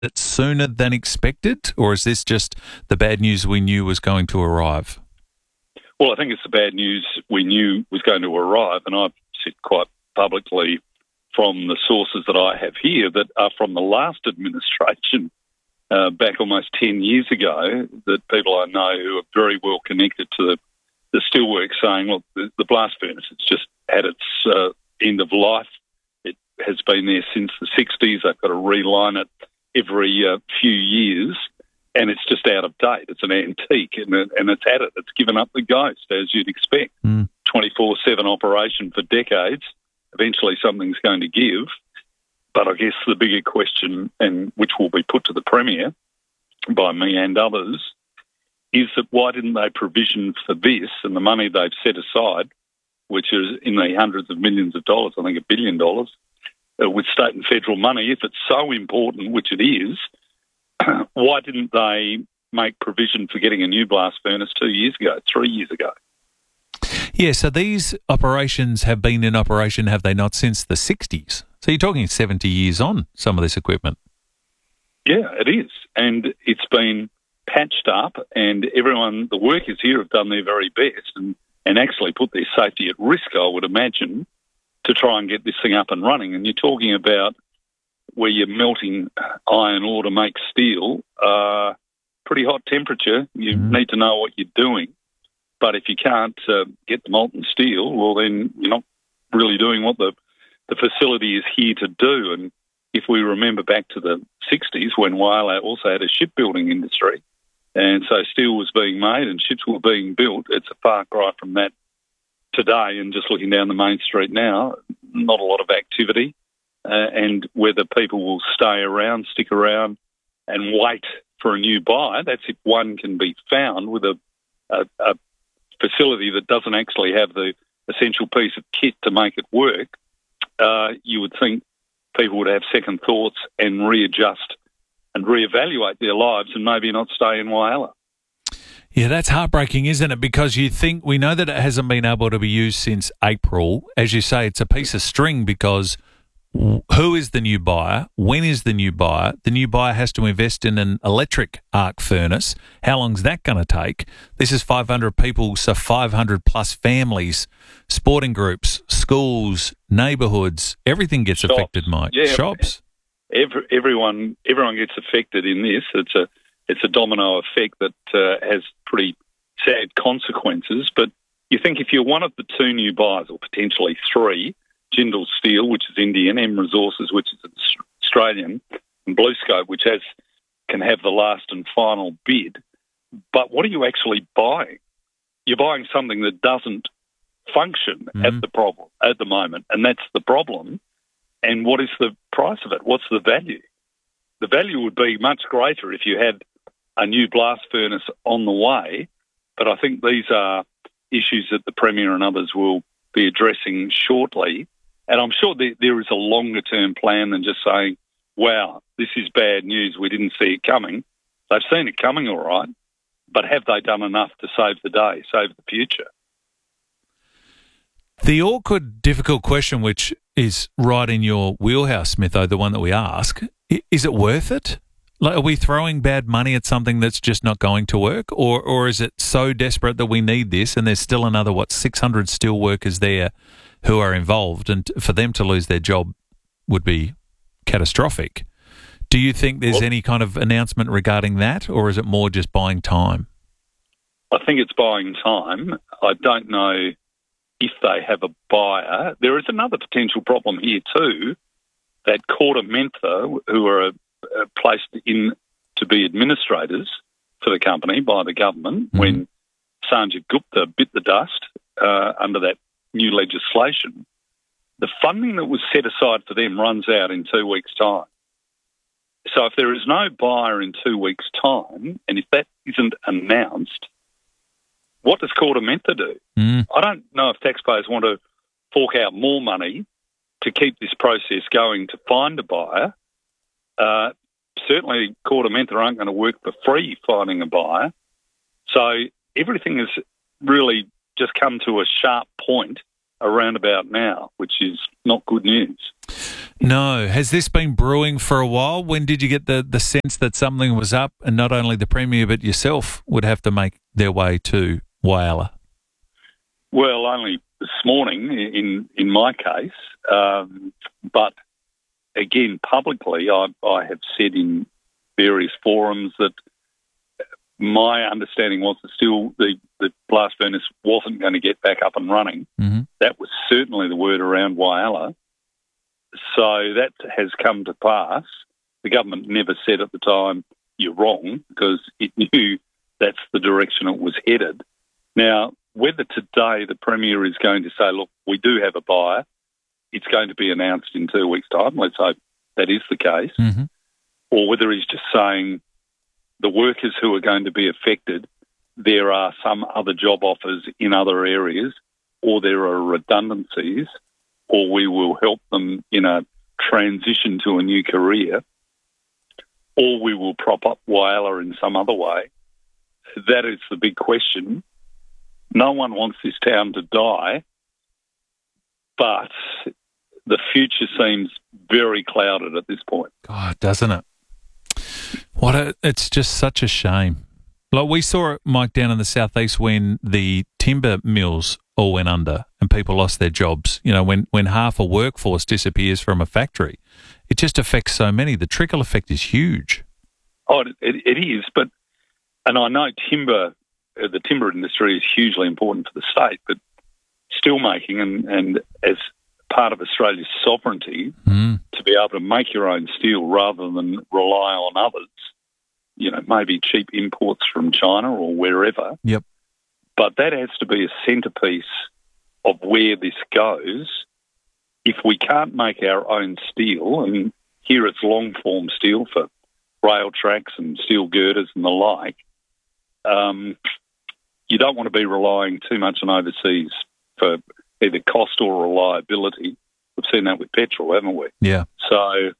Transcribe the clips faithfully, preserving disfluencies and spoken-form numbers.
it sooner than expected, or is this just the bad news we knew was going to arrive? Well, I think it's the bad news we knew was going to arrive, and I've said quite publicly from the sources that I have here that are from the last administration, uh, back almost ten years ago, that people I know who are very well connected to the, the steelworks saying, well, the, the blast furnace, it's just had its uh, end of life. It has been there since the sixties. They've got to reline it every uh, few years, and it's just out of date. It's an antique, and, it, and it's at it. It's given up the ghost, as you'd expect. Mm. twenty-four seven operation for decades. Eventually something's going to give. But I guess the bigger question, and which will be put to the Premier by me and others, is that why didn't they provision for this and the money they've set aside, which is in the hundreds of millions of dollars, I think a billion dollars, uh, with state and federal money, if it's so important, which it is, why didn't they make provision for getting a new blast furnace two years ago, three years ago? Yeah, so these operations have been in operation, have they not, since the sixties? So you're talking seventy years on some of this equipment. Yeah, it is. And it's been patched up, and everyone, the workers here have done their very best and, and actually put their safety at risk, I would imagine, to try and get this thing up and running. And you're talking about where you're melting iron ore to make steel, uh, pretty hot temperature. You mm. need to know what you're doing. But if you can't uh, get the molten steel, well, then you're not really doing what the, the facility is here to do. And if we remember back to the sixties, when Whyalla also had a shipbuilding industry, and so steel was being made and ships were being built, it's a far cry from that today. And just looking down the main street now, not a lot of activity. Uh, and whether people will stay around, stick around and wait for a new buy, that's if one can be found with a, a, a facility that doesn't actually have the essential piece of kit to make it work. Uh, you would think people would have second thoughts and readjust and reevaluate their lives and maybe not stay in Whyalla. Yeah, that's heartbreaking, isn't it? Because you think, we know that it hasn't been able to be used since April. As you say, it's a piece of string because who is the new buyer? When is the new buyer? The new buyer has to invest in an electric arc furnace. How long's that going to take? This is five hundred people, so five hundred plus families, sporting groups, schools, neighbourhoods, everything gets Shops. affected, Mike. Yeah, Shops. Every, everyone everyone gets affected in this. It's a it's a domino effect that uh, has pretty sad consequences. But you think if you're one of the two new buyers, or potentially three, Jindal Steel, which is Indian, M Resources, which is Australian, and BlueScope, which has can have the last and final bid. But what are you actually buying? You're buying something that doesn't function mm-hmm. at the problem at the moment, and that's the problem. And what is the price of it? What's the value? The value would be much greater if you had a new blast furnace on the way. But I think these are issues that the Premier and others will be addressing shortly. And I'm sure there, there is a longer-term plan than just saying, wow, this is bad news, we didn't see it coming. They've seen it coming all right, but have they done enough to save the day, save the future? The awkward, difficult question, which is right in your wheelhouse, Smitho, the one that we ask, is it worth it? Like, are we throwing bad money at something that's just not going to work? Or or is it so desperate that we need this and there's still another, what, six hundred steel workers there who are involved, and for them to lose their job would be catastrophic? Do you think there's well, any kind of announcement regarding that, or is it more just buying time? I think it's buying time. I don't know if they have a buyer. There is another potential problem here too, that KordaMentha, who are uh, placed in to be administrators for the company by the government mm-hmm. when Sanjay Gupta bit the dust uh, under that new legislation, the funding that was set aside for them runs out in two weeks' time. So if there is no buyer in two weeks' time, and if that isn't announced, what does KordaMentha do? Mm. I don't know if taxpayers want to fork out more money to keep this process going to find a buyer. Uh, certainly KordaMentha aren't going to work for free finding a buyer. So everything has really just come to a sharp point around about now, which is not good news. No. Has this been brewing for a while? When did you get the, the sense that something was up and not only the Premier but yourself would have to make their way to Whyalla? Well, only this morning in, in my case. Um, but again, publicly, I, I have said in various forums that my understanding was that still the, the blast furnace wasn't going to get back up and running. Mm-hmm. That was certainly the word around Whyalla. So that has come to pass. The government never said at the time, you're wrong, because it knew that's the direction it was headed. Now, whether today the Premier is going to say, look, we do have a buyer, it's going to be announced in two weeks' time, let's hope that is the case, mm-hmm. or whether he's just saying the workers who are going to be affected, there are some other job offers in other areas, or there are redundancies, or we will help them in a transition to a new career, or we will prop up Whyalla in some other way. That is the big question. No one wants this town to die, but the future seems very clouded at this point. God, doesn't it? What a, it's just such a shame. Like we saw it, Mike, down in the southeast when the timber mills all went under and people lost their jobs. You know, when, when half a workforce disappears from a factory, it just affects so many. The trickle effect is huge. Oh, it, it is, but and I know timber, uh, the timber industry is hugely important for the state, but steelmaking and, and as part of Australia's sovereignty, mm. to be able to make your own steel rather than rely on others, you know, maybe cheap imports from China or wherever. Yep. But that has to be a centrepiece of where this goes. If we can't make our own steel, and here it's long-form steel for rail tracks and steel girders and the like, um, you don't want to be relying too much on overseas for either cost or reliability. We've seen that with petrol, haven't we? Yeah. So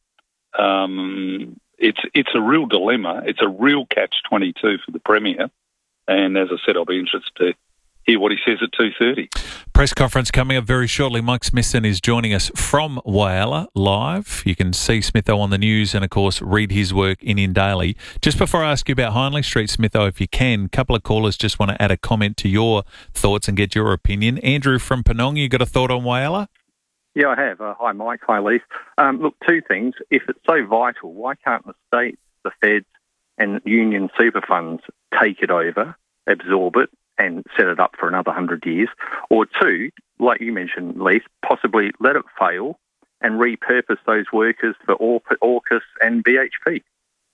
um, it's it's a real dilemma. It's a real catch twenty-two for the Premier. And as I said, I'll be interested to hear what he says at two thirty. Press conference coming up very shortly. Mike Smithson is joining us from Whyalla live. You can see Smitho on the news and, of course, read his work in In Daily. Just before I ask you about Hindley Street, Smitho, if you can, a couple of callers just want to add a comment to your thoughts and get your opinion. Andrew from Penong, you got a thought on Whyalla? Yeah, I have. Uh, hi, Mike. Hi, Leith. Um, look, two things. If it's so vital, why can't the state, the feds and union super funds take it over, absorb it, and set it up for another hundred years? Or two, like you mentioned, Leith, possibly let it fail and repurpose those workers for AUKUS and B H P.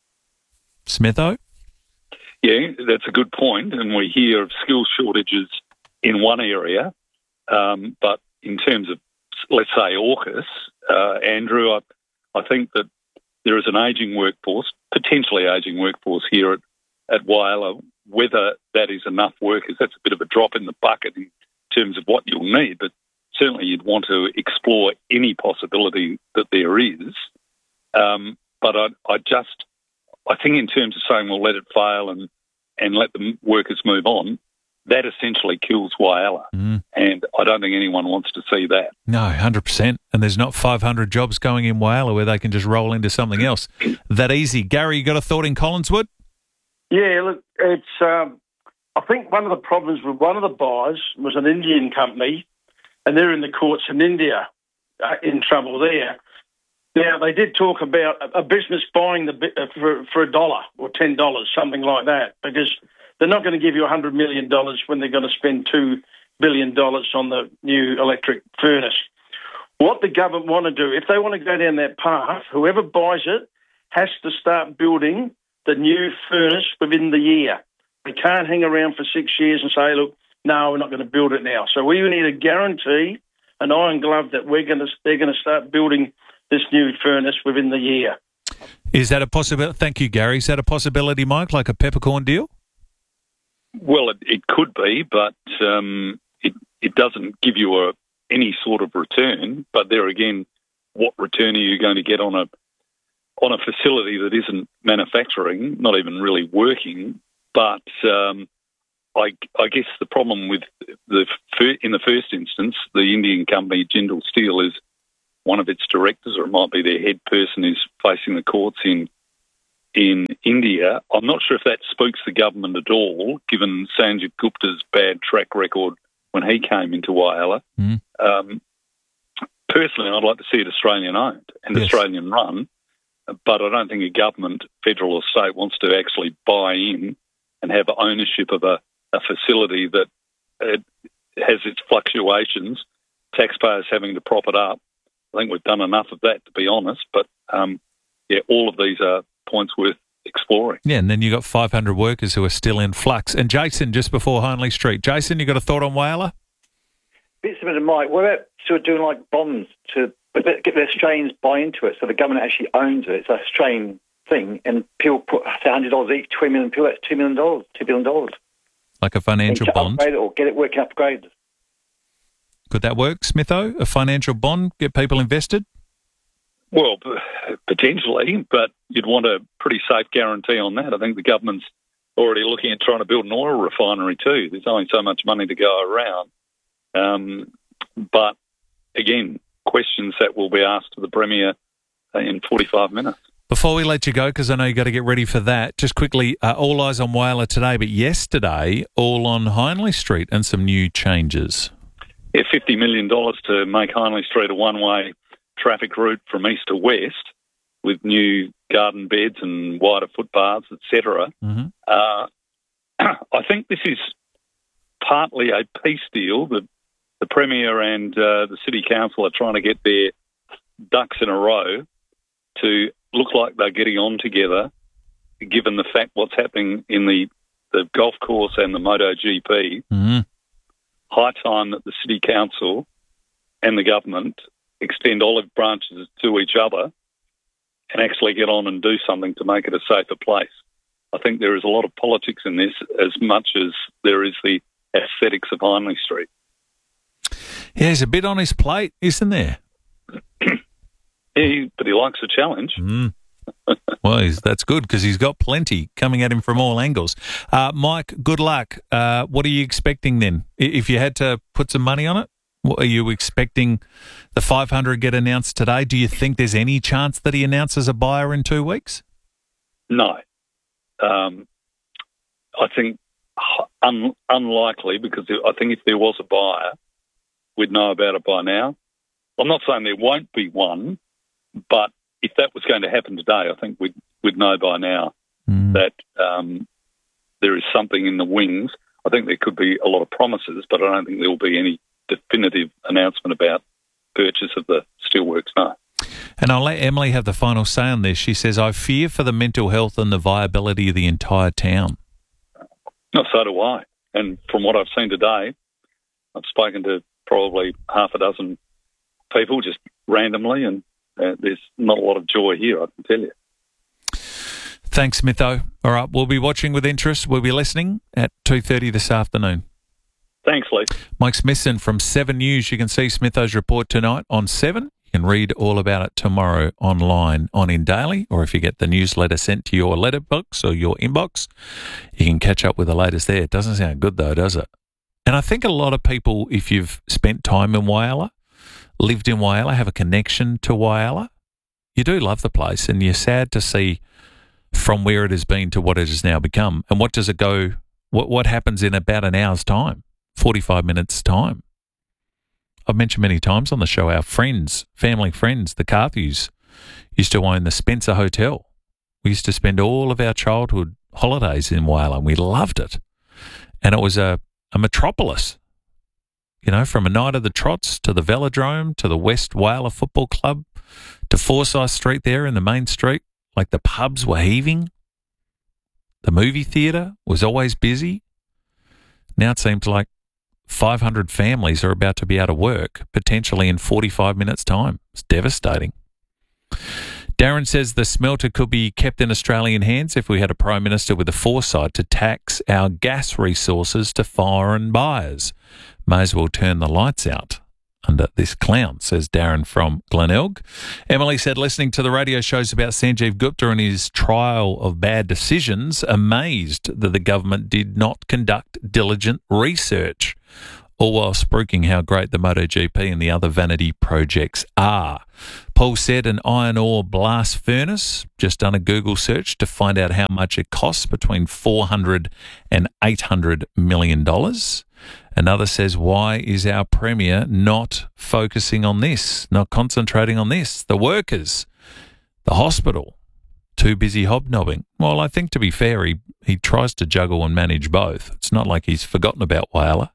Smitho? Yeah, that's a good point. And we hear of skill shortages in one area, um, but in terms of, let's say, AUKUS, uh, Andrew, I, I think that there is an ageing workforce, potentially ageing workforce here at, at Whyalla. Whether that is enough workers, that's a bit of a drop in the bucket in terms of what you'll need, but certainly you'd want to explore any possibility that there is. Um, but I, I just, I think in terms of saying, well, let it fail and, and let the workers move on, that essentially kills Whyalla. Mm. And I don't think anyone wants to see that. No, one hundred percent. And there's not five hundred jobs going in Whyalla where they can just roll into something else that easy. Gary, you got a thought in Collinswood? Yeah, look, it's. Um, I think one of the problems with one of the buyers was an Indian company, and they're in the courts in India, uh, in trouble there. Now, they did talk about a, a business buying the uh, for for a dollar or ten dollars, something like that, because they're not going to give you a hundred million dollars when they're going to spend two billion dollars on the new electric furnace. What the government want to do, if they want to go down that path, whoever buys it has to start building the new furnace within the year. They can't hang around for six years and say, look, no, we're not going to build it now. So we need a guarantee, an iron glove, that we're going to, they're going to start building this new furnace within the year. Is that a possibility? Thank you, Gary. Is that a possibility, Mike, like a peppercorn deal? Well, it, it could be, but um, it, it doesn't give you a, any sort of return. But there again, what return are you going to get on a on a facility that isn't manufacturing, not even really working? But um, I, I guess the problem with the in the first instance, the Indian company Jindal Steel, is one of its directors, or it might be their head person who's facing the courts in in India. I'm not sure if that spooks the government at all, given Sanjeev Gupta's bad track record when he came into Whyalla. Mm. Um, personally, I'd like to see it Australian-owned and Yes. Australian-run, but I don't think a government, federal or state, wants to actually buy in and have ownership of a, a facility that uh, has its fluctuations, taxpayers having to prop it up. I think we've done enough of that, to be honest, but um, yeah, all of these are points worth exploring. Yeah, and then you got five hundred workers who are still in flux. And Jason, just before Hindley Street. Jason, you got a thought on Whyalla? Bits of it, Mike. What about sort of doing like bonds to get the Australians buy into it, so the government actually owns it? It's an Australian thing, and people put say one hundred dollars each, twenty million people. That's two million dollars, two billion dollars. Like a financial to bond? upgrade it or get it working upgraded. Could that work, Smitho? A financial bond, get people invested? Well, p- potentially, but you'd want a pretty safe guarantee on that. I think the government's already looking at trying to build an oil refinery too. There's only so much money to go around. Um, but, again, questions that will be asked to the Premier in forty-five minutes. Before we let you go, because I know you got to get ready for that, just quickly, uh, all eyes on Whyalla today, but yesterday, all on Hindley Street and some new changes. Yeah, fifty million dollars to make Hindley Street a one-way traffic route from east to west with new garden beds and wider footpaths, et cetera. Mm-hmm. Uh, I think this is partly a peace deal that the Premier and uh, the City Council are trying to get their ducks in a row to look like they're getting on together, given the fact what's happening in the, the golf course and the MotoGP. Mm-hmm. High time that the City Council and the government extend olive branches to each other and actually get on and do something to make it a safer place. I think there is a lot of politics in this as much as there is the aesthetics of Hindley Street. Yeah, he's a bit on his plate, isn't there? Yeah, but he likes a challenge. Mm. Well, he's, that's good because he's got plenty coming at him from all angles. Uh, Mike, good luck. Uh, what are you expecting then? I- If you had to put some money on it, what are you expecting the five hundred get announced today? Do you think there's any chance that he announces a buyer in two weeks? No. Um, I think un- unlikely, because I think if there was a buyer, we'd know about it by now. I'm not saying there won't be one, but if that was going to happen today, I think we'd, we'd know by now Mm. that um, there is something in the wings. I think there could be a lot of promises, but I don't think there will be any definitive announcement about purchase of the steelworks, no. And I'll let Emily have the final say on this. She says, I fear for the mental health and the viability of the entire town. No, so do I. And from what I've seen today, I've spoken to probably half a dozen people just randomly, and uh, there's not a lot of joy here, I can tell you. Thanks, Smitho. All right, we'll be watching with interest. We'll be listening at two thirty this afternoon. Thanks, Lee. Mike Smithson from Seven News. You can see Smitho's report tonight on Seven. You can read all about it tomorrow online on In Daily, or if you get the newsletter sent to your letterbox or your inbox, you can catch up with the latest there. It doesn't sound good though, does it? And I think a lot of people, if you've spent time in Whyalla, lived in Whyalla, have a connection to Whyalla, you do love the place, and you're sad to see from where it has been to what it has now become. And what does it go, what, what happens in about an hour's time, forty-five minutes time? I've mentioned many times on the show, our friends, family friends, the Carthews, used to own the Spencer Hotel. We used to spend all of our childhood holidays in Whyalla, and we loved it. And it was a, a metropolis, you know, from a night of the Trots to the Velodrome to the West Whyalla Football Club to Forsyth Street there in the main street. Like the pubs were heaving. The movie theatre was always busy. Now it seems like five hundred families are about to be out of work, potentially in forty-five minutes' time. It's devastating. Darren says the smelter could be kept in Australian hands if we had a Prime Minister with the foresight to tax our gas resources to foreign buyers. May as well turn the lights out under this clown, says Darren from Glenelg. Emily said, listening to the radio shows about Sanjeev Gupta and his trial of bad decisions, amazed that the government did not conduct diligent research all while spruiking how great the MotoGP and the other vanity projects are. Paul said an iron ore blast furnace, just done a Google search to find out how much it costs, between four hundred and eight hundred million dollars. Another says, why is our Premier not focusing on this, not concentrating on this? The workers, the hospital, too busy hobnobbing. Well, I think to be fair, he, he tries to juggle and manage both. It's not like he's forgotten about Whyalla.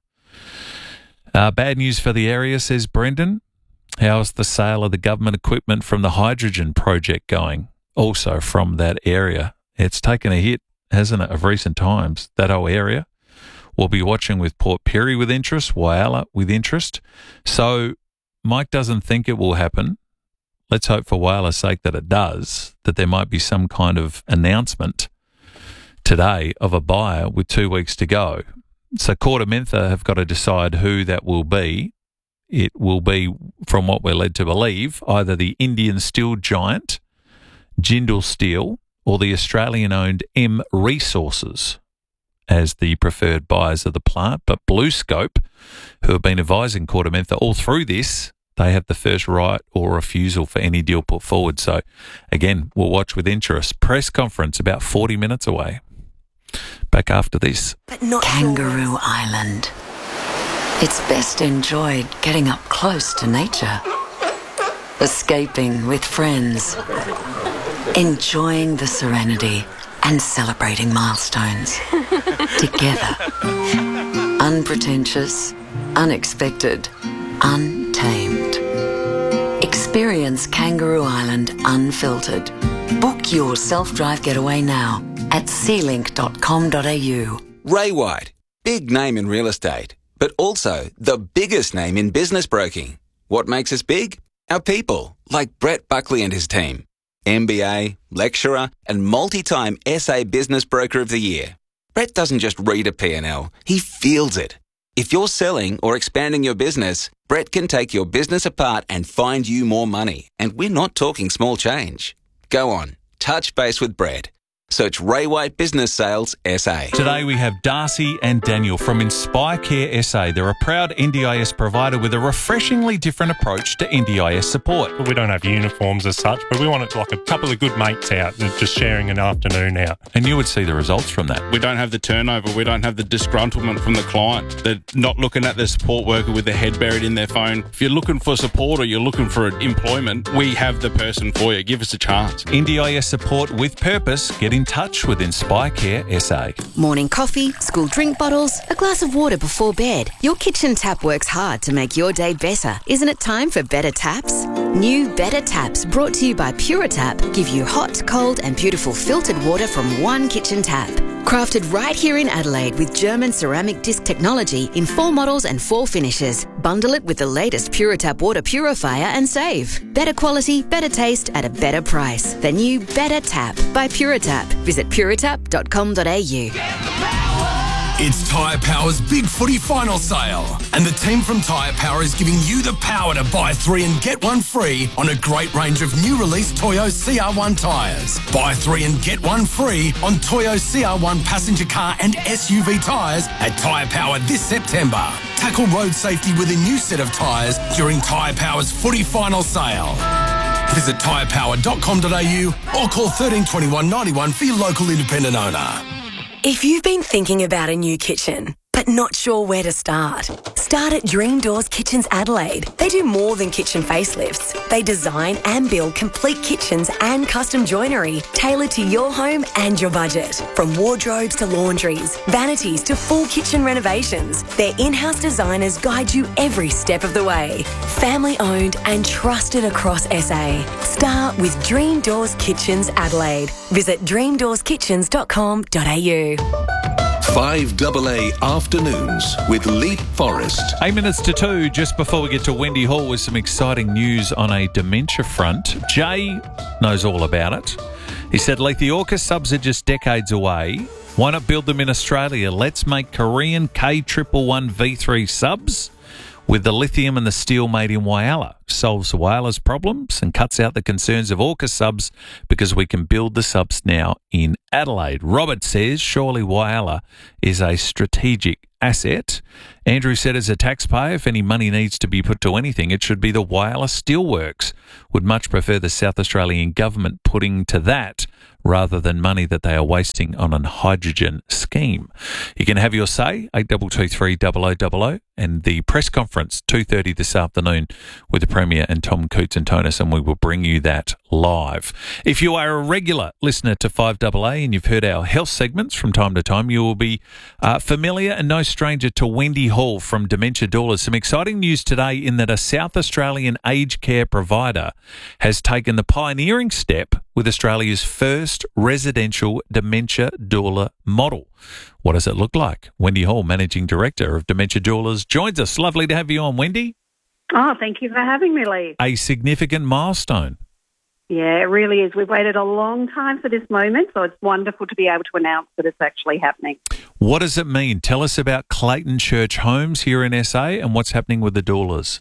Uh, bad news for the area, says Brendan. How's the sale of the government equipment from the hydrogen project going? Also from that area. It's taken a hit, hasn't it, of recent times, that whole area. We'll be watching with Port Pirie with interest, Whyalla with interest. So Mike doesn't think it will happen. Let's hope for Whyalla's sake that it does, that there might be some kind of announcement today of a buyer with two weeks to go. So KordaMentha have got to decide who that will be. It will be, from what we're led to believe, either the Indian steel giant, Jindal Steel, or the Australian-owned M Resources as the preferred buyers of the plant. But BlueScope, who have been advising KordaMentha all through this, they have the first right or refusal for any deal put forward. So, again, we'll watch with interest. Press conference about forty minutes away. Back after this. But not Kangaroo Island. It's best enjoyed getting up close to nature. Escaping with friends. Enjoying the serenity and celebrating milestones. Together. Unpretentious, unexpected, untamed. Experience Kangaroo Island unfiltered. Book your self-drive getaway now at sealink dot com dot a u. Ray White, big name in real estate, but also the biggest name in business broking. What makes us big? Our people, like Brett Buckley and his team. M B A, lecturer, and multi-time S A Business Broker of the Year. Brett doesn't just read a P and L, he feels it. If you're selling or expanding your business, Brett can take your business apart and find you more money. And we're not talking small change. Go on, touch base with Brett. Search Ray White Business Sales S A. Today we have Darcy and Daniel from InspireCare S A. They're a proud N D I S provider with a refreshingly different approach to N D I S support. We don't have uniforms as such, but we want it like a couple of good mates out, just sharing an afternoon out. And you would see the results from that. We don't have the turnover. We don't have the disgruntlement from the client. They're not looking at the support worker with their head buried in their phone. If you're looking for support or you're looking for employment, we have the person for you. Give us a chance. N D I S support with purpose. Get in touch with InspireCare S A. Morning coffee, school drink bottles, a glass of water before bed. Your kitchen tap works hard to make your day better. Isn't it time for better taps? New Better Taps, brought to you by Puritap, give you hot, cold and beautiful filtered water from one kitchen tap. Crafted right here in Adelaide with German ceramic disc technology in four models and four finishes. Bundle it with the latest Puritap water purifier and save. Better quality, better taste at a better price. The new Better Tap by Puritap. Visit puritap dot com dot a u. It's Tyre Power's Big Footy Final Sale, and the team from Tyre Power is giving you the power to buy three and get one free on a great range of new release Toyo C R one tyres. Buy three and get one free on Toyo C R one passenger car and S U V tyres at Tyre Power this September. Tackle road safety with a new set of tyres during Tyre Power's Footy Final Sale. Visit tyre power dot com dot a u or call thirteen twenty-one ninety-one for your local independent owner. If you've been thinking about a new kitchen, but not sure where to start, start at Dream Doors Kitchens Adelaide. They do more than kitchen facelifts. They design and build complete kitchens and custom joinery tailored to your home and your budget. From wardrobes to laundries, vanities to full kitchen renovations, their in-house designers guide you every step of the way. Family owned and trusted across S A. Start with Dream Doors Kitchens Adelaide. Visit dream doors kitchens dot com dot a u. five A A Afternoons with Leap Forest. Eight minutes to two, just before we get to Wendy Hall with some exciting news on a dementia front. Jay knows all about it. He said, Lethiorca subs are just decades away. Why not build them in Australia? Let's make Korean K one eleven V three subs with the lithium and the steel made in Whyalla. solves Whyala's problems and cuts out the concerns of AUKUS subs because we can build the subs now in Adelaide. Robert says surely Whyala is a strategic asset. Andrew said as a taxpayer, if any money needs to be put to anything, it should be the Whyala Steelworks. Would much prefer the South Australian government putting to that rather than money that they are wasting on a hydrogen scheme. You can have your say, eight two two three double oh double oh, and the press conference, two thirty this afternoon with the Premier and Tom Koutsantonis, and we will bring you that live. If you are a regular listener to five A A and you've heard our health segments from time to time, you will be uh, familiar and no stranger to Wendy Hall from Dementia Doulas. Some exciting news today in that a South Australian aged care provider has taken the pioneering step with Australia's first residential dementia doula model. What does it look like? Wendy Hall, Managing Director of Dementia Doulas, joins us. Lovely to have you on, Wendy. Oh, thank you for having me, Lee. A significant milestone. Yeah, it really is. We've waited a long time for this moment, so it's wonderful to be able to announce that it's actually happening. What does it mean? Tell us about Clayton Church Homes here in S A and what's happening with the doulas.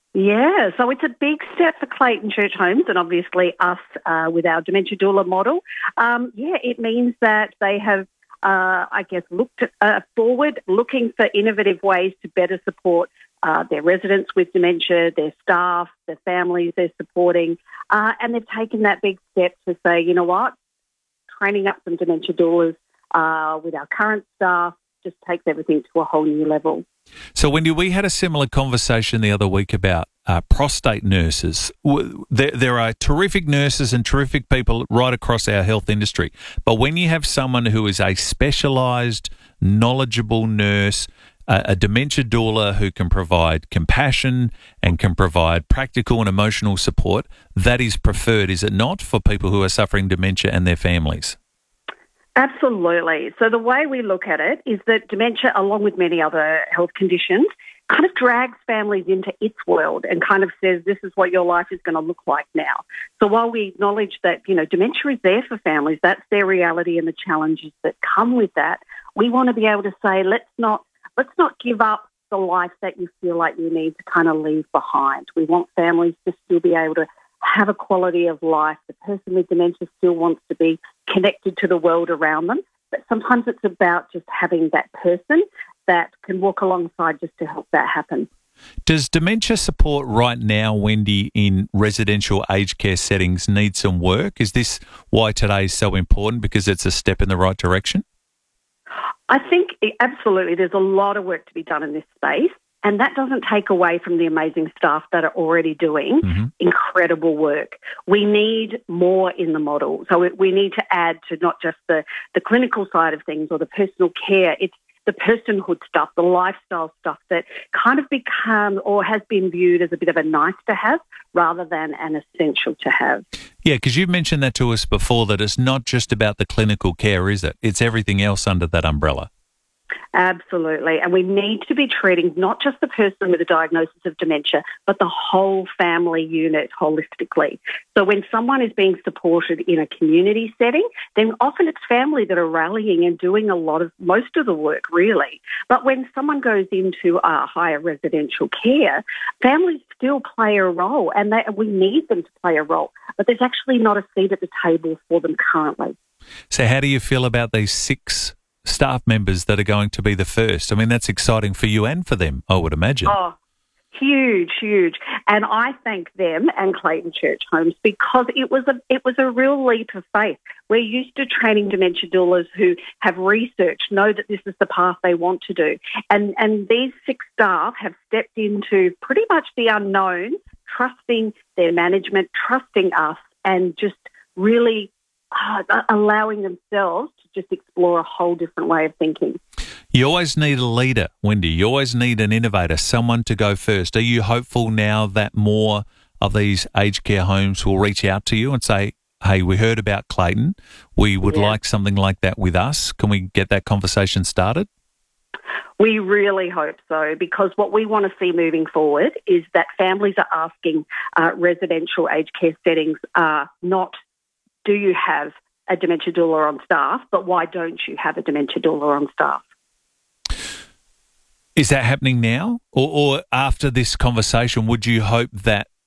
Yeah, so it's a big step for Clayton Church Homes and obviously us uh, with our dementia doula model. Um, yeah, it means that they have, uh, I guess, looked uh, forward, looking for innovative ways to better support uh, their residents with dementia, their staff, their families they're supporting, uh, and they've taken that big step to say, you know what, training up some dementia doulas uh, with our current staff just takes everything to a whole new level. So, Wendy, we had a similar conversation the other week about uh, prostate nurses. There, there are terrific nurses and terrific people right across our health industry. But when you have someone who is a specialised, knowledgeable nurse, a, a dementia doula who can provide compassion and can provide practical and emotional support, that is preferred, is it not, for people who are suffering dementia and their families? Absolutely. So the way we look at it is that dementia, along with many other health conditions, kind of drags families into its world and kind of says, this is what your life is going to look like now. So while we acknowledge that, you know, dementia is there for families, that's their reality and the challenges that come with that, we want to be able to say, let's not, let's not give up the life that you feel like you need to kind of leave behind. We want families to still be able to have a quality of life. The person with dementia still wants to be connected to the world around them, but sometimes it's about just having that person that can walk alongside just to help that happen. Does dementia support right now, Wendy, in residential aged care settings need some work? Is this why today is so important, because it's a step in the right direction? I think absolutely there's a lot of work to be done in this space. And that doesn't take away from the amazing staff that are already doing mm-hmm. incredible work. We need more in the model. So we need to add to not just the, the clinical side of things or the personal care. It's the personhood stuff, the lifestyle stuff that kind of become or has been viewed as a bit of a nice to have rather than an essential to have. Yeah, because you've mentioned that to us before, that it's not just about the clinical care, is it? It's everything else under that umbrella. Absolutely. And we need to be treating not just the person with a diagnosis of dementia, but the whole family unit holistically. So when someone is being supported in a community setting, then often it's family that are rallying and doing a lot of, most of the work really. But when someone goes into a higher residential care, families still play a role, and they, we need them to play a role. But there's actually not a seat at the table for them currently. So how do you feel about these six staff members that are going to be the first? I mean, that's exciting for you and for them, I would imagine. Oh, huge, huge. And I thank them and Clayton Church Homes because it was a it was a real leap of faith. We're used to training dementia doulas who have researched, know that this is the path they want to do. And, and these six staff have stepped into pretty much the unknown, trusting their management, trusting us, and just really uh, allowing themselves to just explore a whole different way of thinking. You always need a leader, Wendy. You always need an innovator, someone to go first. Are you hopeful now that more of these aged care homes will reach out to you and say, hey, we heard about Clayton. We would yeah. like something like that with us. Can we get that conversation started? We really hope so, because what we want to see moving forward is that families are asking uh, residential aged care settings uh, not, do you have a dementia doula on staff, but why don't you have a dementia doula on staff? Is that happening now? Or, or after this conversation, would you hope that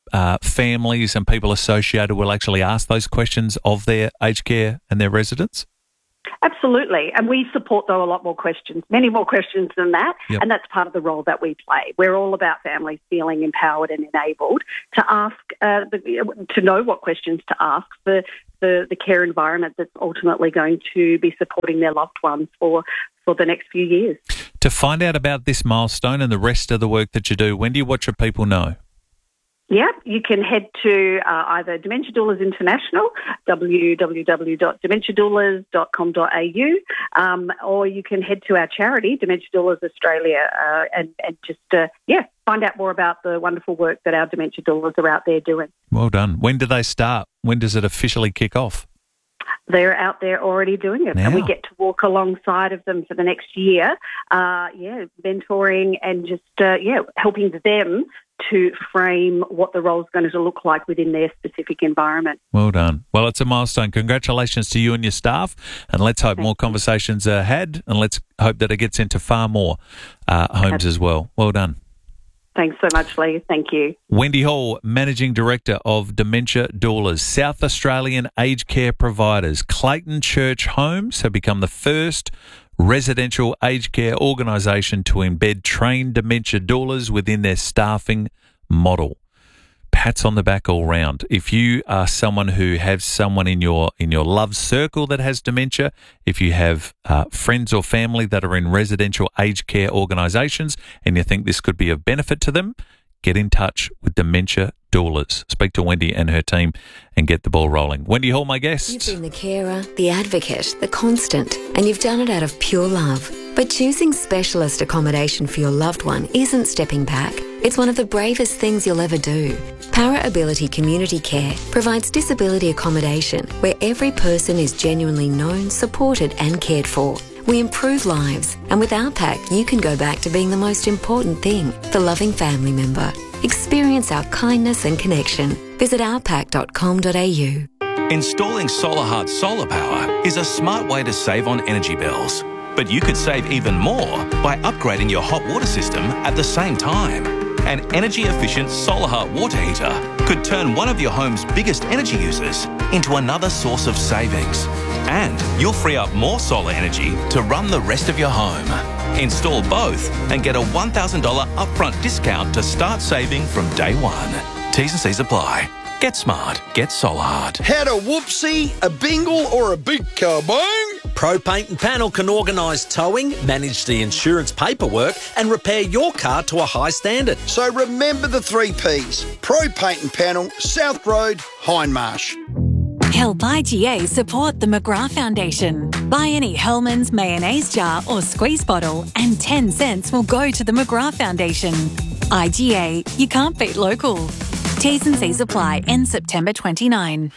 uh, families and people associated will actually ask those questions of their aged care and their residents? Absolutely. And we support, though, a lot more questions, many more questions than that. Yep. And that's part of the role that we play. We're all about families feeling empowered and enabled to ask, uh, the, to know what questions to ask for the, the care environment that's ultimately going to be supporting their loved ones for, for the next few years. To find out about this milestone and the rest of the work that you do, Wendy, what should people know? Yeah, you can head to uh, either Dementia Doulas International, w w w dot dementia doulas dot com dot a u, um, or you can head to our charity, Dementia Doulas Australia, uh, and, and just, uh, yeah, find out more about the wonderful work that our dementia doulas are out there doing. Well done. When do they start? When does it officially kick off? They're out there already doing it, now. And we get to walk alongside of them for the next year, uh, yeah, mentoring and just, uh, yeah, helping them to frame what the role is going to look like within their specific environment. Well done. Well, it's a milestone. Congratulations to you and your staff, and let's hope Thank more you. conversations are had, and let's hope that it gets into far more uh, homes Absolutely. as well. Well done. Thanks so much, Lee. Thank you. Wendy Hall, Managing Director of Dementia Doulas, South Australian aged care providers. Clayton Church Homes have become the first residential aged care organisation to embed trained dementia doulas within their staffing model. Pats on the back all round. If you are someone who has someone in your in your love circle that has dementia, if you have uh, friends or family that are in residential aged care organisations and you think this could be of benefit to them, get in touch with Dementia Doulas. Speak to Wendy and her team and get the ball rolling. Wendy Hall, my guest. You've been the carer, the advocate, the constant, and you've done it out of pure love. But choosing specialist accommodation for your loved one isn't stepping back. It's one of the bravest things you'll ever do. Para Ability Community Care provides disability accommodation where every person is genuinely known, supported and cared for. We improve lives, and with our pack, you can go back to being the most important thing, the loving family member. Experience our kindness and connection. Visit our pack dot com dot a u. Installing SolarHeart solar power is a smart way to save on energy bills. But you could save even more by upgrading your hot water system at the same time. An energy-efficient SolarHeart water heater could turn one of your home's biggest energy users into another source of savings. And you'll free up more solar energy to run the rest of your home. Install both and get a one thousand dollars upfront discount to start saving from day one. T's and C's apply. Get smart. Get SolarHeart. Had a whoopsie, a bingle or a big kaboom? Pro Paint and Panel can organise towing, manage the insurance paperwork and repair your car to a high standard. So remember the three P's. Pro Paint and Panel, South Road, Hindmarsh. Help I G A support the McGrath Foundation. Buy any Hellmann's mayonnaise jar or squeeze bottle and ten cents will go to the McGrath Foundation. I G A, you can't beat local. T's and C's apply in September twenty-ninth.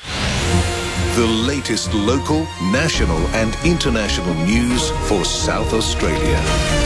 The latest local, national and international news for South Australia.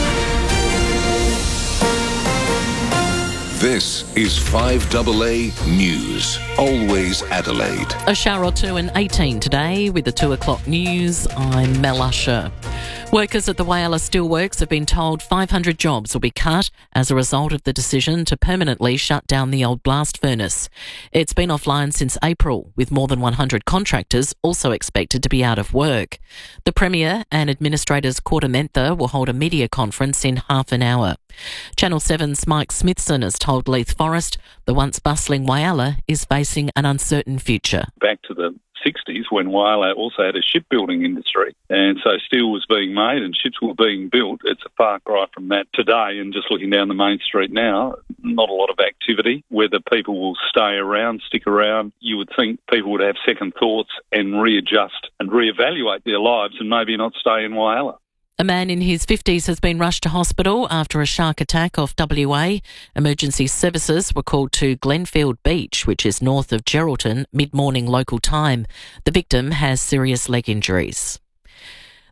This is five A A News, always Adelaide. A shower or two and eighteen today with the two o'clock news. I'm Mel Usher. Workers at the Whyalla Steelworks have been told five hundred jobs will be cut as a result of the decision to permanently shut down the old blast furnace. It's been offline since April, with more than one hundred contractors also expected to be out of work. The Premier and Administrators Quarter-Mentha will hold a media conference in half an hour. Channel seven's Mike Smithson has told Leith Forest the once bustling Whyalla is facing an uncertain future. Back to the sixties when Whyalla also had a shipbuilding industry, and so steel was being made and ships were being built. It's a far cry from that today, and just looking down the main street now, not a lot of activity. Whether people will stay around, stick around, you would think people would have second thoughts and readjust and reevaluate their lives and maybe not stay in Whyalla. A man in his fifties has been rushed to hospital after a shark attack off W A. Emergency services were called to Glenfield Beach, which is north of Geraldton, mid-morning local time. The victim has serious leg injuries.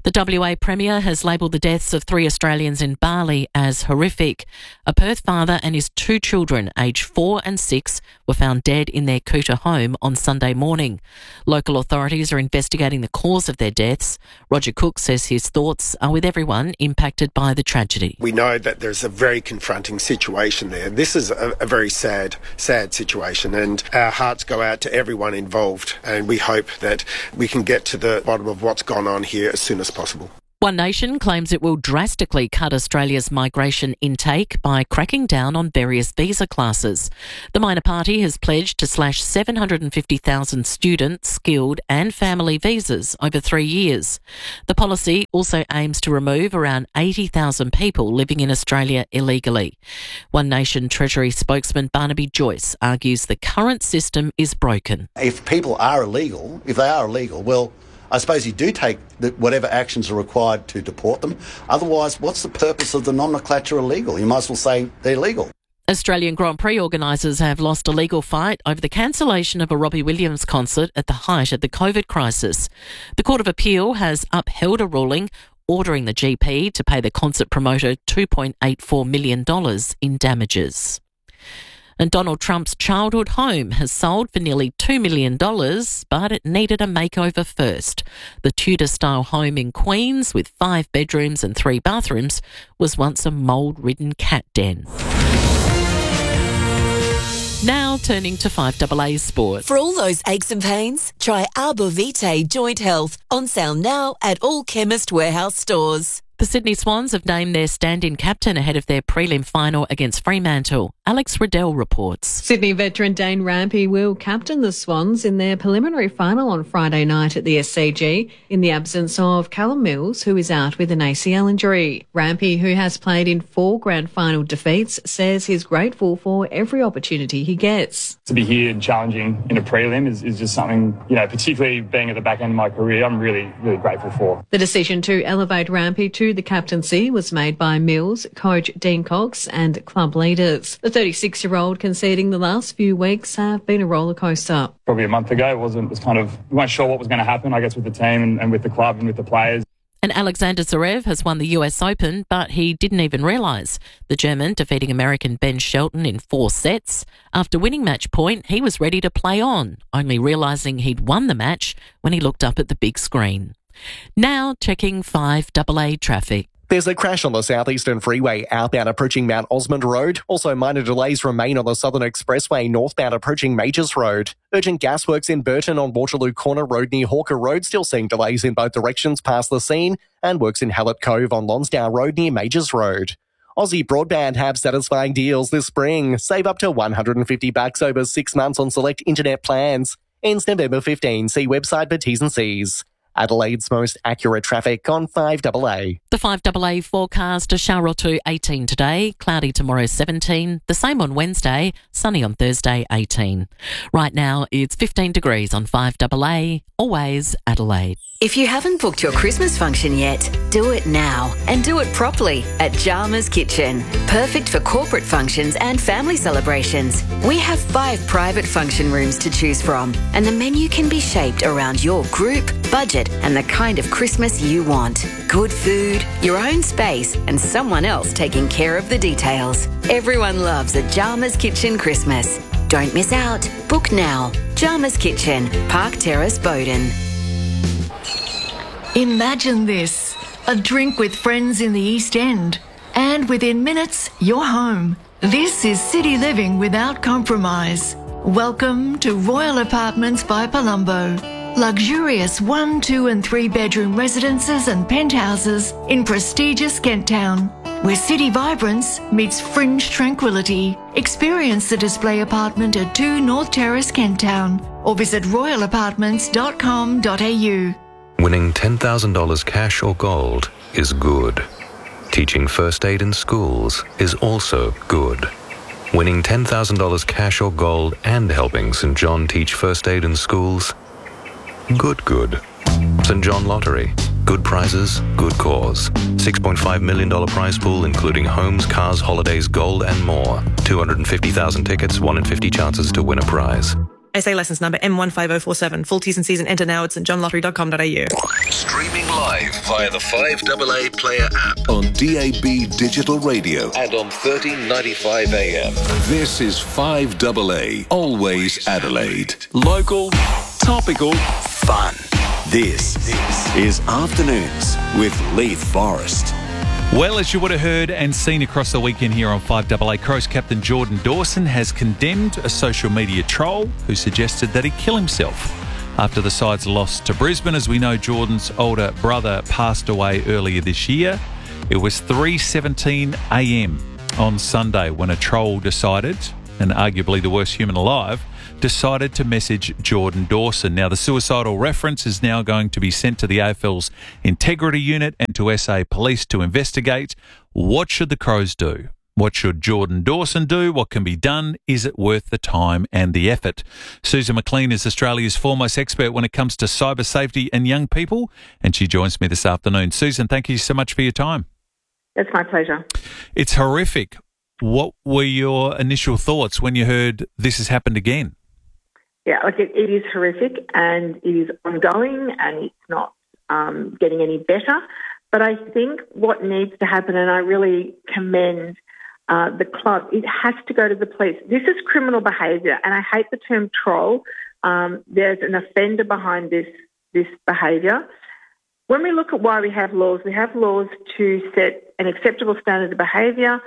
The W A Premier has labelled the deaths of three Australians in Bali as horrific. A Perth father and his two children, aged four and six, were found dead in their Kuta home on Sunday morning. Local authorities are investigating the cause of their deaths. Roger Cook says his thoughts are with everyone impacted by the tragedy. We know that there's a very confronting situation there. This is a, a very sad, sad situation, and our hearts go out to everyone involved, and we hope that we can get to the bottom of what's gone on here as soon as possible. One Nation claims it will drastically cut Australia's migration intake by cracking down on various visa classes. The minor party has pledged to slash seven hundred fifty thousand student, skilled and family visas over three years. The policy also aims to remove around eighty thousand people living in Australia illegally. One Nation Treasury spokesman Barnaby Joyce argues the current system is broken. If people are illegal, if they are illegal, well, I suppose you do take the, whatever actions are required to deport them. Otherwise, what's the purpose of the nomenclature illegal? You might as well say they're legal. Australian Grand Prix organisers have lost a legal fight over the cancellation of a Robbie Williams concert at the height of the COVID crisis. The Court of Appeal has upheld a ruling ordering the G P to pay the concert promoter two point eight four million dollars in damages. And Donald Trump's childhood home has sold for nearly two million dollars, but it needed a makeover first. The Tudor-style home in Queens, with five bedrooms and three bathrooms, was once a mould-ridden cat den. Now turning to five A A Sport. For all those aches and pains, try Arbor Vitae Joint Health, on sale now at all Chemist Warehouse stores. The Sydney Swans have named their stand-in captain ahead of their prelim final against Fremantle. Alex Riddell reports. Sydney veteran Dane Rampy will captain the Swans in their preliminary final on Friday night at the S C G in the absence of Callum Mills, who is out with an A C L injury. Rampy, who has played in four grand final defeats, says he's grateful for every opportunity he gets. To be here and challenging in a prelim is, is just something, you know, particularly being at the back end of my career, I'm really, really grateful for. The decision to elevate Rampy to the captaincy was made by Mills, coach Dean Cox and club leaders. The thirty-six-year-old conceding the last few weeks have been a roller coaster. Probably a month ago, it wasn't, it was kind of, we weren't sure what was going to happen, I guess, with the team and, and with the club and with the players. And Alexander Zverev has won the U S Open, but he didn't even realise. The German defeating American Ben Shelton in four sets. After winning match point, he was ready to play on, only realising he'd won the match when he looked up at the big screen. Now checking five A A traffic. There's a crash on the Southeastern Freeway outbound approaching Mount Osmond Road. Also, minor delays remain on the Southern Expressway northbound approaching Majors Road. Urgent gas works in Burton on Waterloo Corner Road near Hawker Road, still seeing delays in both directions past the scene, and works in Hallett Cove on Lonsdale Road near Majors Road. Aussie Broadband have satisfying deals this spring. Save up to one hundred fifty bucks over six months on select internet plans. Ends November fifteenth. See website for T's and C's. Adelaide's most accurate traffic on five A A. The five A A forecast, a shower or two, eighteen today, cloudy tomorrow, seventeen, the same on Wednesday, sunny on Thursday, eighteen. Right now, it's fifteen degrees on five A A, always Adelaide. If you haven't booked your Christmas function yet, do it now and do it properly at Jarmer's Kitchen. Perfect for corporate functions and family celebrations. We have five private function rooms to choose from, and the menu can be shaped around your group, budget, and the kind of Christmas you want. Good food, your own space, and someone else taking care of the details. Everyone loves a Jarmer's Kitchen Christmas. Don't miss out. Book now. Jarmer's Kitchen, Park Terrace, Bowden. Imagine this, a drink with friends in the East End, and within minutes, you're home. This is city living without compromise. Welcome to Royal Apartments by Palumbo. Luxurious one, two and three bedroom residences and penthouses in prestigious Kent Town, where city vibrance meets fringe tranquility. Experience the display apartment at two North Terrace, Kent Town, or visit royal apartments dot com dot a u. Winning ten thousand dollars cash or gold is good. Teaching first aid in schools is also good. Winning ten thousand dollars cash or gold and helping St John teach first aid in schools, good, good. St John Lottery. Good prizes, good cause. six point five million dollars prize pool including homes, cars, holidays, gold and more. two hundred fifty thousand tickets, one in fifty chances to win a prize. S A licence number M one five oh four seven. Full T's and C's and enter now at st john lottery dot com dot a u. Streaming live via the five A A Player app on D A B Digital Radio and on thirteen ninety-five A M. This is five A A, always Adelaide. Local, topical, fun. This is Afternoons with Leith Forrest. Well, as you would have heard and seen across the weekend here on five A A, Crows captain Jordan Dawson has condemned a social media troll who suggested that he kill himself after the side's loss to Brisbane. As we know, Jordan's older brother passed away earlier this year. It was three seventeen a m on Sunday when a troll decided, and arguably the worst human alive, decided to message Jordan Dawson. Now, the suicidal reference is now going to be sent to the A F L's Integrity Unit and to S A Police to investigate. What should the Crows do? What should Jordan Dawson do? What can be done? Is it worth the time and the effort? Susan McLean is Australia's foremost expert when it comes to cyber safety and young people, and she joins me this afternoon. Susan, thank you so much for your time. It's my pleasure. It's horrific. What were your initial thoughts when you heard this has happened again? Yeah, like it, it is horrific and it is ongoing and it's not um, getting any better. But I think what needs to happen, and I really commend uh, the club, it has to go to the police. This is criminal behaviour, and I hate the term troll. Um, there's an offender behind this this behaviour. When we look at why we have laws, we have laws to set an acceptable standard of behaviour,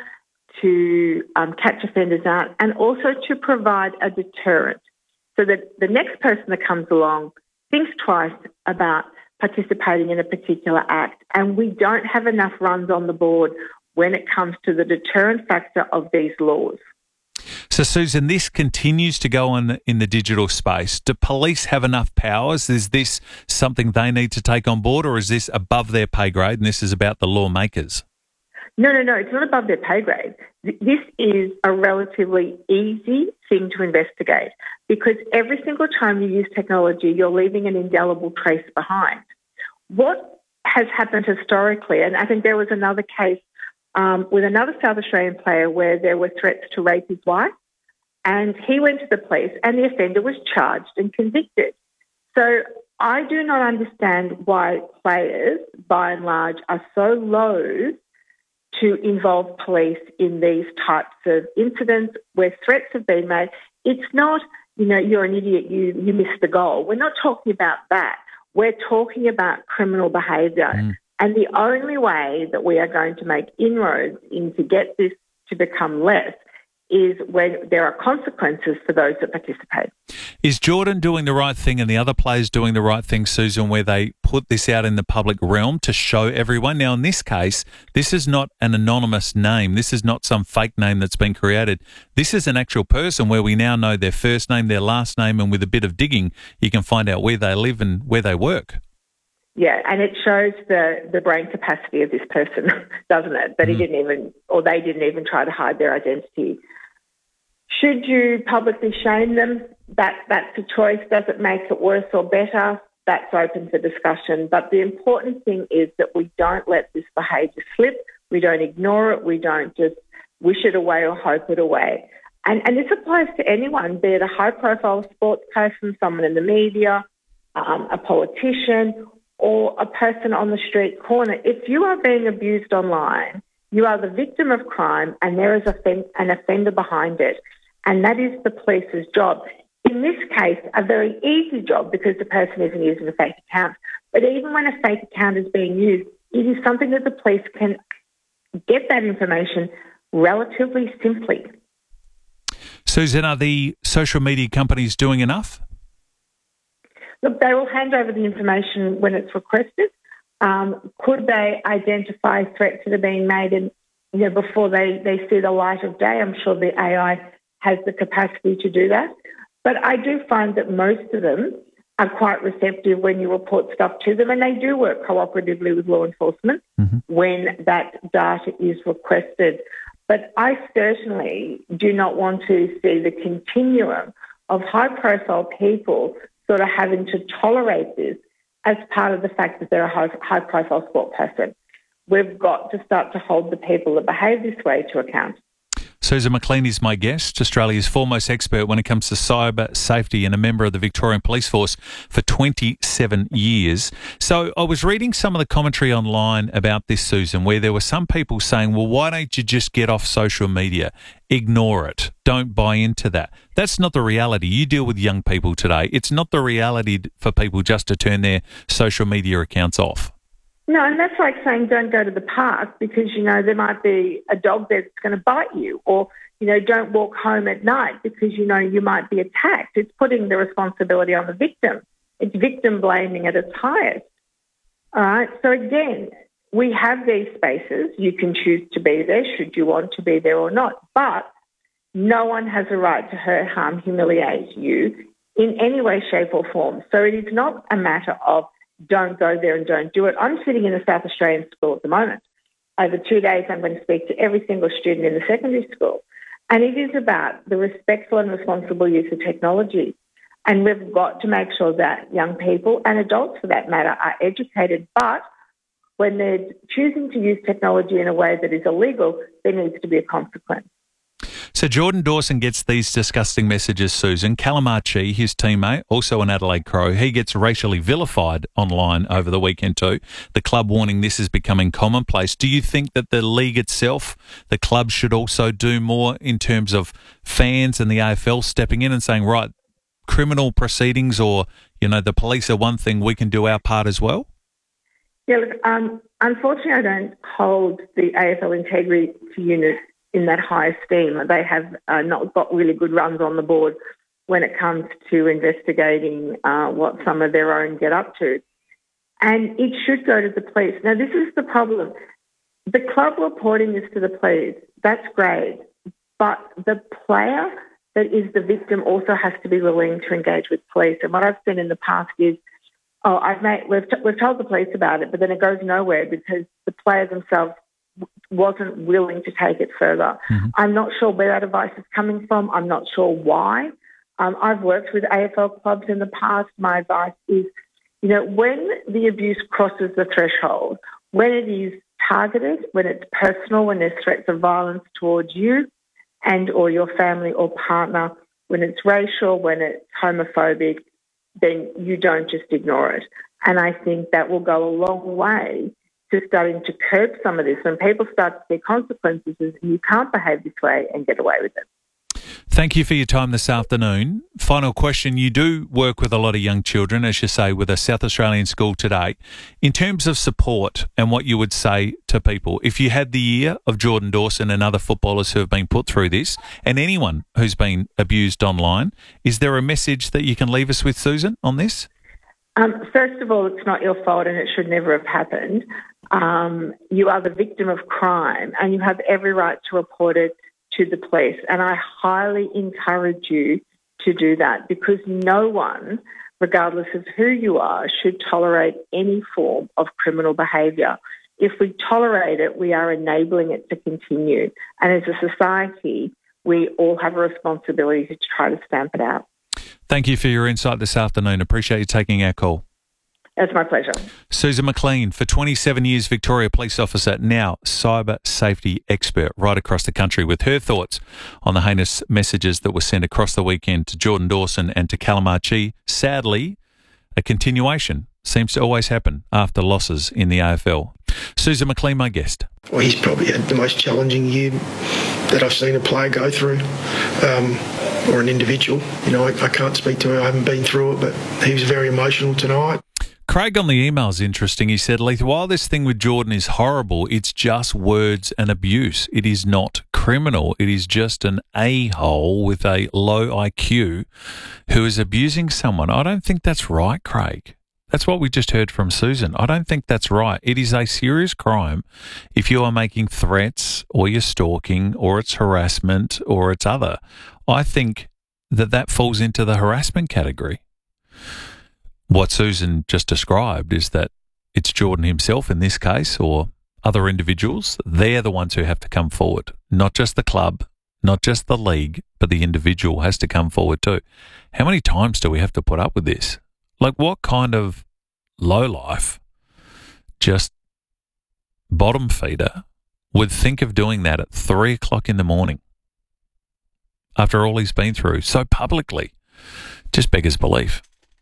to um, catch offenders out, and also to provide a deterrent so that the next person that comes along thinks twice about participating in a particular act. And we don't have enough runs on the board when it comes to the deterrent factor of these laws. So, Susan, this continues to go on in the digital space. Do police have enough powers? Is this something they need to take on board, or is this above their pay grade and this is about the lawmakers? No, no, no, it's not above their pay grade. This is a relatively easy thing to investigate because every single time you use technology, you're leaving an indelible trace behind. What has happened historically, and I think there was another case um, with another South Australian player where there were threats to rape his wife, and he went to the police and the offender was charged and convicted. So I do not understand why players, by and large, are so loath to involve police in these types of incidents where threats have been made. It's not, you know, you're an idiot, you, you missed the goal. We're not talking about that. We're talking about criminal behaviour. Mm. And the only way that we are going to make inroads in to get this to become less is when there are consequences for those that participate. Is Jordan doing the right thing and the other players doing the right thing, Susan, where they put this out in the public realm to show everyone? Now, in this case, this is not an anonymous name. This is not some fake name that's been created. This is an actual person where we now know their first name, their last name, and with a bit of digging, you can find out where they live and where they work. Yeah, and it shows the, the brain capacity of this person, doesn't it? That mm. he didn't even, or they didn't even try to hide their identity. Should you publicly shame them? That that's a choice. Does it make it worse or better? That's open for discussion. But the important thing is that we don't let this behaviour slip. We don't ignore it. We don't just wish it away or hope it away. And, and this applies to anyone, be it a high-profile sports person, someone in the media, um, a politician, or a person on the street corner. If you are being abused online, you are the victim of crime and there is an offender behind it. And that is the police's job. In this case, a very easy job because the person isn't using a fake account. But even when a fake account is being used, it is something that the police can get that information relatively simply. Susan, are the social media companies doing enough? Look, they will hand over the information when it's requested. Um, could they identify threats that are being made and, you know, before they, they see the light of day? I'm sure the A I has the capacity to do that. But I do find that most of them are quite receptive when you report stuff to them, and they do work cooperatively with law enforcement mm-hmm. when that data is requested. But I certainly do not want to see the continuum of high-profile people sort of having to tolerate this as part of the fact that they're a high-profile sport person. We've got to start to hold the people that behave this way to account. Susan McLean is my guest, Australia's foremost expert when it comes to cyber safety and a member of the Victorian Police Force for twenty-seven years. So I was reading some of the commentary online about this, Susan, where there were some people saying, well, why don't you just get off social media? Ignore it. Don't buy into that. That's not the reality. You deal with young people today. It's not the reality for people just to turn their social media accounts off. No, and that's like saying don't go to the park because, you know, there might be a dog there that's going to bite you, or, you know, don't walk home at night because, you know, you might be attacked. It's putting the responsibility on the victim. It's victim blaming at its highest. All right. So again, we have these spaces. You can choose to be there should you want to be there or not. But no one has a right to hurt, harm, humiliate you in any way, shape or form. So it is not a matter of don't go there and don't do it. I'm sitting in a South Australian school at the moment. Over two days, I'm going to speak to every single student in the secondary school. And it is about the respectful and responsible use of technology. And we've got to make sure that young people, and adults for that matter, are educated. But when they're choosing to use technology in a way that is illegal, there needs to be a consequence. So Jordan Dawson gets these disgusting messages, Susan. Callum Archie, his teammate, also an Adelaide Crow, he gets racially vilified online over the weekend too. The club warning this is becoming commonplace. Do you think that the league itself, the club, should also do more in terms of fans and the A F L stepping in and saying, right, criminal proceedings or, you know, the police are one thing, we can do our part as well? Yeah, look, um, unfortunately I don't hold the A F L Integrity Unit in that high esteem. They have uh, not got really good runs on the board when it comes to investigating uh, what some of their own get up to. And it should go to the police. Now, this is the problem. The club reporting this to the police, that's great. But the player that is the victim also has to be willing to engage with police. And what I've seen in the past is, oh, I've made, we've, t- we've told the police about it, but then it goes nowhere because the players themselves wasn't willing to take it further. Mm-hmm. I'm not sure where that advice is coming from. I'm not sure why. Um, I've worked with A F L clubs in the past. My advice is, you know, when the abuse crosses the threshold, when it is targeted, when it's personal, when there's threats of violence towards you and or your family or partner, when it's racial, when it's homophobic, then you don't just ignore it. And I think that will go a long way to starting to curb some of this. When people start to see consequences, you can't behave this way and get away with it. Thank you for your time this afternoon. Final question. You do work with a lot of young children, as you say, with a South Australian school today. In terms of support and what you would say to people, if you had the ear of Jordan Dawson and other footballers who have been put through this, and anyone who's been abused online, is there a message that you can leave us with, Susan, on this? Um, first of all, it's not your fault and it should never have happened. Um, you are the victim of crime and you have every right to report it to the police. And I highly encourage you to do that because no one, regardless of who you are, should tolerate any form of criminal behaviour. If we tolerate it, we are enabling it to continue. And as a society, we all have a responsibility to try to stamp it out. Thank you for your insight this afternoon. Appreciate you taking our call. It's my pleasure. Susan McLean, for twenty-seven years, Victoria Police Officer, now cyber safety expert right across the country, with her thoughts on the heinous messages that were sent across the weekend to Jordan Dawson and to Callum Archie. Sadly, a continuation seems to always happen after losses in the A F L. Susan McLean, my guest. Well, he's probably had the most challenging year that I've seen a player go through, um, or an individual. You know, I, I can't speak to it. I haven't been through it, but he was very emotional tonight. Craig on the email is interesting. He said, Leith, while this thing with Jordan is horrible, it's just words and abuse. It is not criminal. It is just an a-hole with a low I Q who is abusing someone. I don't think that's right, Craig. That's what we just heard from Susan. I don't think that's right. It is a serious crime if you are making threats or you're stalking or it's harassment or it's other. I think that that falls into the harassment category. What Susan just described is that it's Jordan himself in this case or other individuals. They're the ones who have to come forward, not just the club, not just the league, but the individual has to come forward too. How many times do we have to put up with this? Like what kind of lowlife, just bottom feeder, would think of doing that at three o'clock in the morning after all he's been through so publicly. Just beggars belief.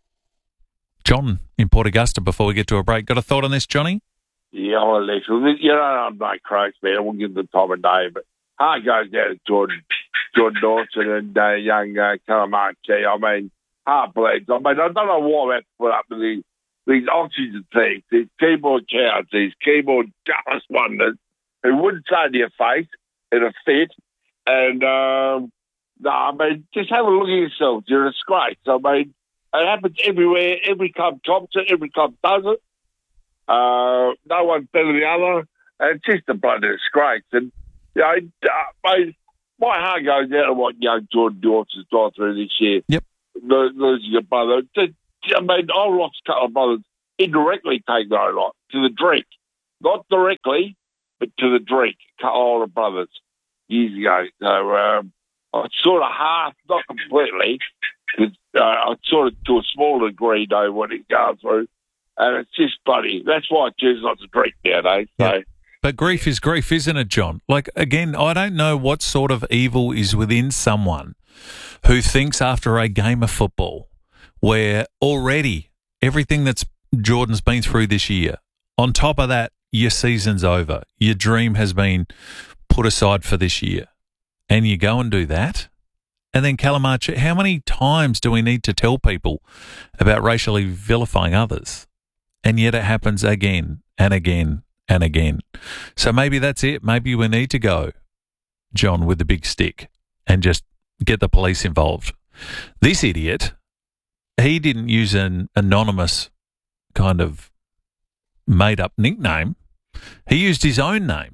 John in Port Augusta, before we get to a break. Got a thought on this, Johnny? Yeah, well, listen, you know, I'm no croaks, man. I won't give them the time of day, but heart goes down to Jordan, Jordan Dawson and uh, young uh, Calamarchi. I mean, heart bleeds. I mean, I don't know why we have to put up with these, these oxygen things, these keyboard cows, these keyboard jealous wonders who wouldn't say to your face in a fit. And, um, no, I mean, just have a look at yourself. You're a disgrace. I mean, it happens everywhere. Every club tops it. Every club does it. Uh, no one's better than the other. And it's just a bloody disgrace. And, you know, uh, my, my heart goes out to what young Jordan Dawson's gone through this year. Yep. Lo- losing a brother. Just, I mean, I lost a couple of brothers indirectly taking their own life to the drink. Not directly, but to the drink. A couple of older brothers years ago. So, um, I sort of half, not completely, but uh, I sort of to a small degree know what he's going through. And it's just bloody, that's why I choose not to drink nowadays. So. Yeah. But grief is grief, isn't it, John? Like, again, I don't know what sort of evil is within someone who thinks after a game of football where already everything that's Jordan's been through this year, on top of that, your season's over. Your dream has been put aside for this year. And you go and do that. And then Calamarchi, how many times do we need to tell people about racially vilifying others? And yet it happens again and again and again. So maybe that's it. Maybe we need to go, John, with the big stick and just get the police involved. This idiot, he didn't use an anonymous kind of made-up nickname. He used his own name.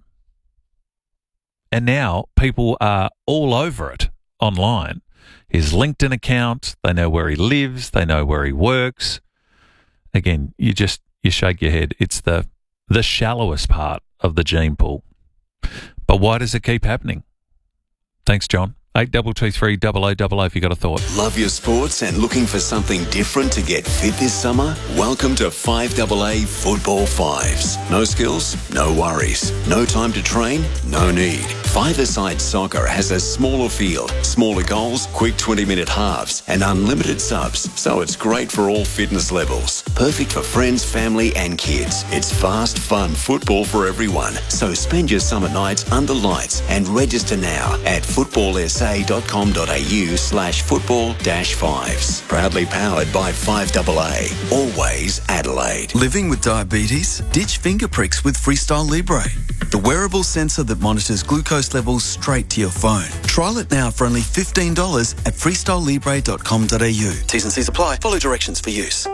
And now people are all over it online. His LinkedIn account, they know where he lives, they know where he works. Again, you just, you shake your head. It's the the shallowest part of the gene pool. But why does it keep happening? Thanks, John. eight two two three, double oh double oh if you got a thought. Love your sports and looking for something different to get fit this summer? Welcome to five A A Football Fives. No skills? No worries. No time to train? No need. Five-a-side soccer has a smaller field, smaller goals, quick twenty-minute halves, and unlimited subs, so it's great for all fitness levels. Perfect for friends, family, and kids. It's fast, fun football for everyone. So spend your summer nights under lights and register now at footballsa.com.au slash football dash fives. Proudly powered by five A A. Always Adelaide. Living with diabetes? Ditch finger pricks with Freestyle Libre, the wearable sensor that monitors glucose levels straight to your phone. Trial it now for only fifteen dollars at freestyle libre dot com dot a u. T's and C's apply. Follow directions for use.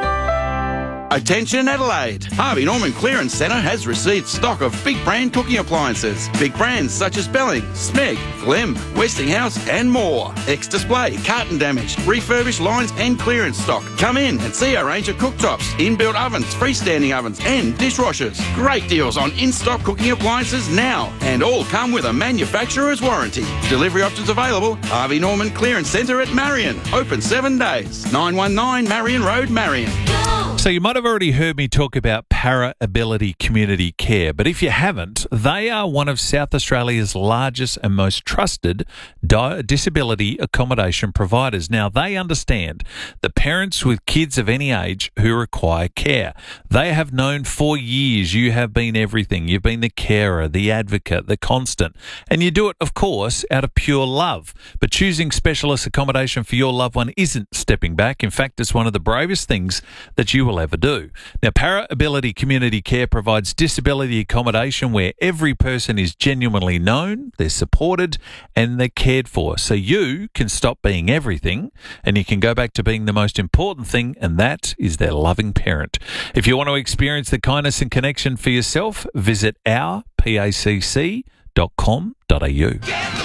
Attention Adelaide! Harvey Norman Clearance Centre has received stock of big brand cooking appliances. Big brands such as Belling, Smeg, Glim, Westinghouse and more. Ex-display, carton damage, refurbished lines and clearance stock. Come in and see our range of cooktops, inbuilt ovens, freestanding ovens and dishwashers. Great deals on in-stock cooking appliances now, and all come with a manufacturer's warranty. Delivery options available. Harvey Norman Clearance Centre at Marion. Open seven days. nine one nine Marion Road, Marion. So you might have already heard me talk about Para Ability Community Care, but if you haven't, they are one of South Australia's largest and most trusted di- disability accommodation providers. Now, they understand the parents with kids of any age who require care. They have known for years you have been everything. You've been the carer, the advocate, the constant, and you do it, of course, out of pure love. But choosing specialist accommodation for your loved one isn't stepping back. In fact, it's one of the bravest things that you will ever do. Now, Para Ability Community Care provides disability accommodation where every person is genuinely known, they're supported, and they're cared for. So you can stop being everything and you can go back to being the most important thing, and that is their loving parent. If you want to experience the kindness and connection for yourself, visit our pacc dot com dot a u.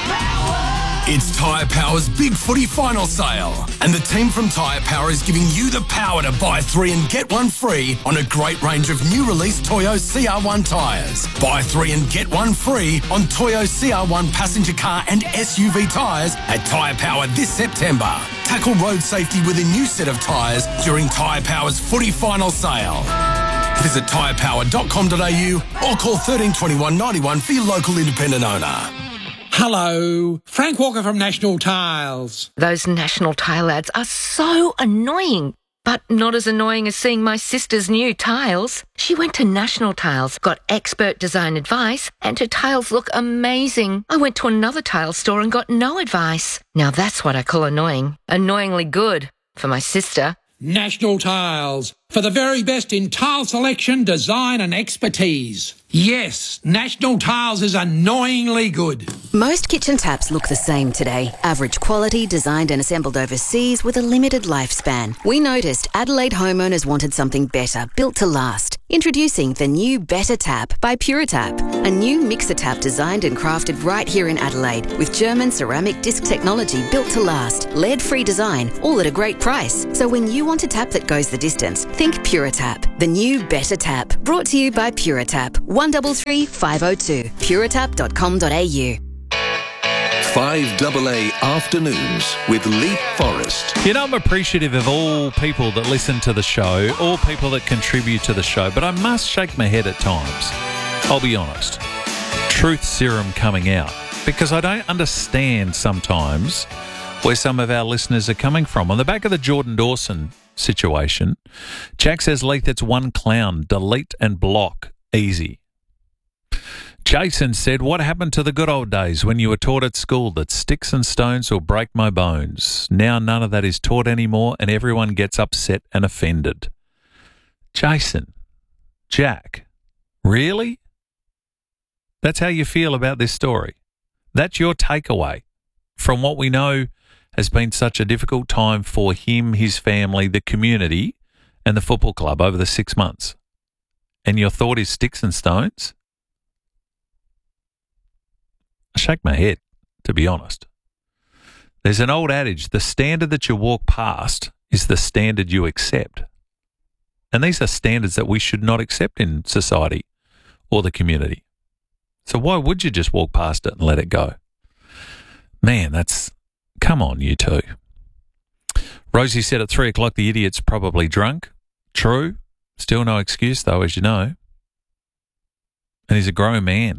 It's Tyre Power's Big Footy Final Sale, and the team from Tyre Power is giving you the power to buy three and get one free on a great range of new release Toyo C R one tyres. Buy three and get one free on Toyo C R one passenger car and S U V tyres at Tyre Power this September. Tackle road safety with a new set of tyres during Tyre Power's Footy Final Sale. Visit tyre power dot com dot a u or call thirteen twenty-one ninety-one for your local independent owner. Hello, Frank Walker from National Tiles. Those National Tile ads are so annoying. But not as annoying as seeing my sister's new tiles. She went to National Tiles, got expert design advice, and her tiles look amazing. I went to another tile store and got no advice. Now that's what I call annoying. Annoyingly good for my sister. National Tiles, for the very best in tile selection, design and expertise. Yes, National Tiles is annoyingly good. Most kitchen taps look the same today. Average quality, designed and assembled overseas with a limited lifespan. We noticed Adelaide homeowners wanted something better, built to last. Introducing the new Better Tap by Puritap, a new mixer tap designed and crafted right here in Adelaide with German ceramic disc technology built to last, lead-free design, all at a great price. So when you want a tap that goes the distance, think Puritap. The new Better Tap, brought to you by Puritap. one three three five oh two, puritap dot com dot a u. five double A Afternoons with Leith Forrest. You know, I'm appreciative of all people that listen to the show, all people that contribute to the show, but I must shake my head at times. I'll be honest. Truth serum coming out. Because I don't understand sometimes where some of our listeners are coming from. On the back of the Jordan Dawson situation, Jack says, Leith, it's one clown. Delete and block. Easy. Jason said, what happened to the good old days when you were taught at school that sticks and stones will break my bones? Now none of that is taught anymore and everyone gets upset and offended. Jason, Jack, really? That's how you feel about this story? That's your takeaway from what we know has been such a difficult time for him, his family, the community and the football club over the six months? And your thought is sticks and stones? I shake my head, to be honest. There's an old adage, the standard that you walk past is the standard you accept. And these are standards that we should not accept in society or the community. So why would you just walk past it and let it go? Man, that's... Come on, you two. Rosie said at three o'clock the idiot's probably drunk. True. Still no excuse, though, as you know. And he's a grown man.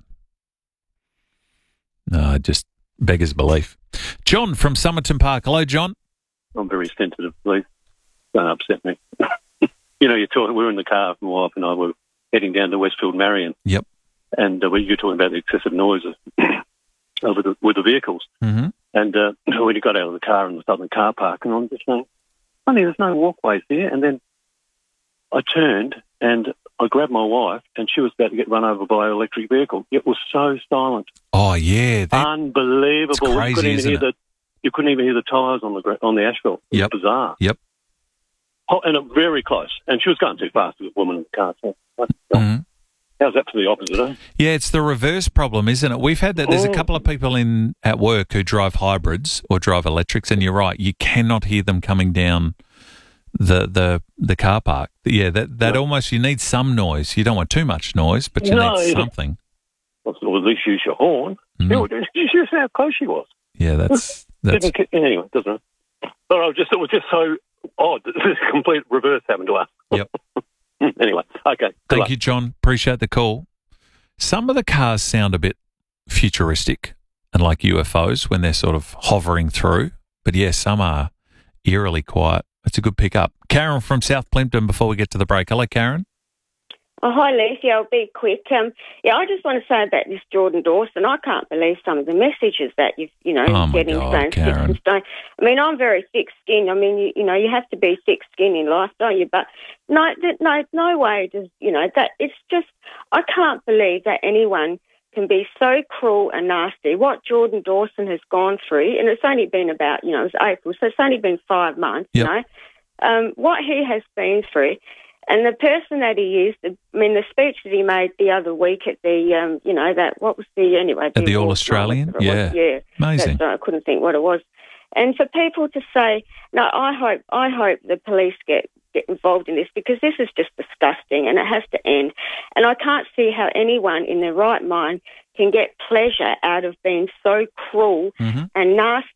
No, just beggars belief. John from Somerton Park. Hello, John. I'm very sensitive, please. Don't upset me. You know, you're talking, we were in the car, my wife and I were heading down to Westfield Marion. Yep. And uh, we, you're talking about the excessive noises with, the, with the vehicles. Mm-hmm. And uh, when you got out of the car in the southern car park, and I'm just saying, funny, there's no walkways there. And then I turned and I grabbed my wife, and she was about to get run over by an electric vehicle. It was so silent. Oh yeah, that, unbelievable! Crazy, you couldn't even isn't hear it? the you couldn't even hear the tyres on the on the asphalt. It yep. was bizarre. Yep. Oh, and it, very close, and she was going too fast with a woman in the car. So, mm-hmm. How's that for the opposite? Eh? Yeah, it's the reverse problem, isn't it? We've had that. There's oh. a couple of people in at work who drive hybrids or drive electrics, and you're right, you cannot hear them coming down the the the car park. Yeah, that that no. almost, you need some noise. You don't want too much noise, but you no, need something. Well, at least use your horn. Mm. Did you see how close she was? Yeah, that's that's anyway. Doesn't it? But I was just it was just so odd that this complete reverse happened to us. Yep. Anyway, okay. Thank luck. you, John. Appreciate the call. Some of the cars sound a bit futuristic and like U F Os when they're sort of hovering through, but yeah, some are eerily quiet. It's a good pickup. Karen from South Plimpton before we get to the break. Hello, Karen. Oh, hi, Leith. Yeah, I'll be quick. Um, yeah, I just want to say about this Jordan Dawson. I can't believe some of the messages that you've, you know, oh getting God, saying sticks and stone. I mean, I'm very thick-skinned. I mean, you, you know, you have to be thick-skinned in life, don't you? But no, no, no way does, you know, that it's just, I can't believe that anyone can be so cruel and nasty. What Jordan Dawson has gone through, and it's only been about, you know, it was April, so it's only been five months, yep. you know, um, what he has been through. And the person that he is, the, I mean, the speech that he made the other week at the, um, you know, that, what was the, anyway. At the All-Australian? Yeah. Yeah. Amazing. I couldn't think what it was. And for people to say, no, I hope I hope the police get, get involved in this, because this is just disgusting and it has to end. And I can't see how anyone in their right mind can get pleasure out of being so cruel mm-hmm. and nasty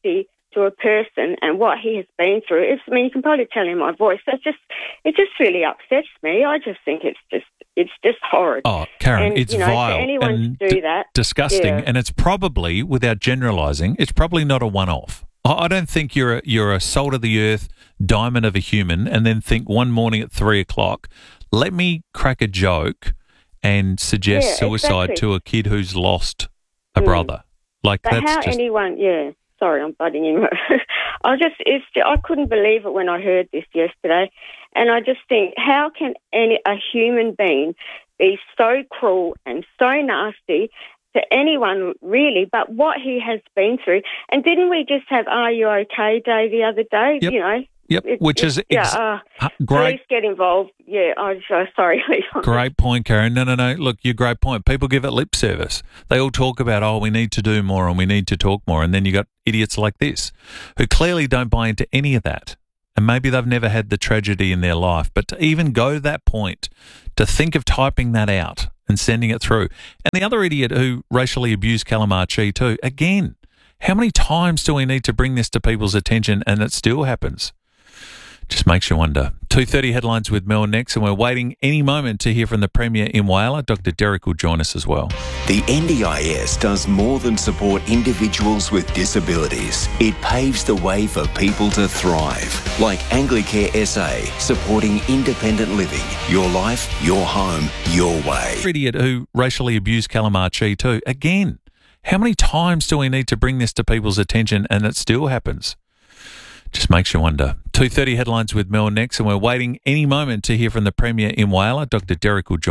to a person and what he has been through. It's, I mean, you can probably tell in my voice. That's just, it just really upsets me. I just think it's just, it's just horrid. Oh, Karen, and, it's you know, vile for anyone and to do d- that, disgusting, yeah. and it's probably, without generalising, it's probably not a one-off. I I don't think you're a, you're a salt of the earth diamond of a human, and then think one morning at three o'clock, let me crack a joke and suggest Yeah, suicide exactly. to a kid who's lost a Mm. brother. Like But that's how just anyone, yeah, sorry, I'm butting in. I just, it's, I couldn't believe it when I heard this yesterday. And I just think, how can any a human being be so cruel and so nasty to anyone, really, but what he has been through? And didn't we just have Are You OK Day the other day? Yep. You know? Yep, It- which is it- yeah, ex- uh, uh, great. Police get involved. Yeah, I'm so sorry. Leon. Great point, Karen. No, no, no. Look, your great point. People give it lip service. They all talk about, oh, we need to do more and we need to talk more. And then you got idiots like this who clearly don't buy into any of that. And maybe they've never had the tragedy in their life. But to even go to that point, to think of typing that out and sending it through. And the other idiot who racially abused Calamachi too. Again, how many times do we need to bring this to people's attention and it still happens? Just makes you wonder. two thirty headlines with Mel next, and we're waiting any moment to hear from the Premier in Whyalla. Doctor Derek will join us as well. The N D I S does more than support individuals with disabilities. It paves the way for people to thrive, like Anglicare S A, supporting independent living. Your life, your home, your way. Idiot who racially abused Calamachi too. Again, how many times do we need to bring this to people's attention and it still happens? Just makes you wonder. two thirty headlines with Mel next, and we're waiting any moment to hear from the Premier in Whyalla. Doctor Derek will join